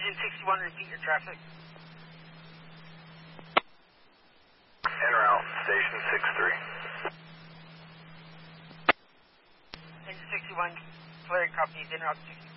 Engine 61, repeat your traffic. En route, station 63. Engine 61, clear, copy, en route 63.